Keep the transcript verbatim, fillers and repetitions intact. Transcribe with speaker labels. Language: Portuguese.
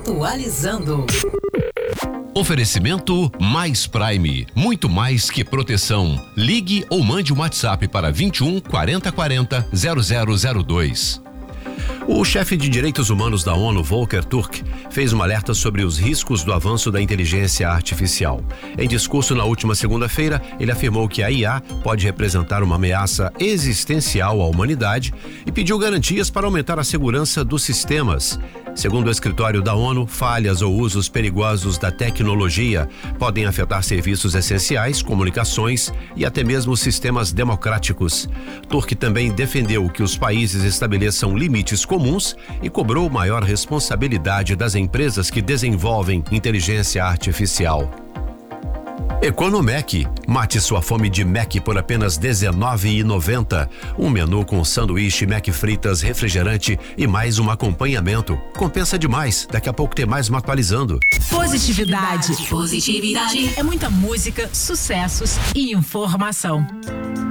Speaker 1: Atualizando.
Speaker 2: Oferecimento Mais Prime, muito mais que proteção. Ligue ou mande um WhatsApp para vinte e um, quarenta, quarenta, zero zero zero dois. O chefe de direitos humanos da ONU, Volker Turk, fez um alerta sobre os riscos do avanço da inteligência artificial. Em discurso na última segunda-feira, ele afirmou que a I A pode representar uma ameaça existencial à humanidade e pediu garantias para aumentar a segurança dos sistemas. Segundo o escritório da ONU, falhas ou usos perigosos da tecnologia podem afetar serviços essenciais, comunicações e até mesmo sistemas democráticos. Turk também defendeu que os países estabeleçam limites comuns e cobrou maior responsabilidade das empresas que desenvolvem inteligência artificial. Economec, mate sua fome de Mac por apenas dezenove reais e noventa centavos. Um menu com sanduíche, Mac fritas, refrigerante e mais um acompanhamento. Compensa demais. Daqui a pouco tem mais uma atualizando.
Speaker 1: Positividade. Positividade. É muita música, sucessos e informação.